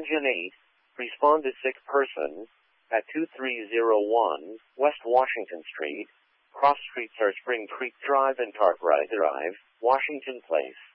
Engine 8, respond to sick person at 2301 West Washington Street. Cross streets are Spring Creek Drive and Cartwright Drive, Washington Place.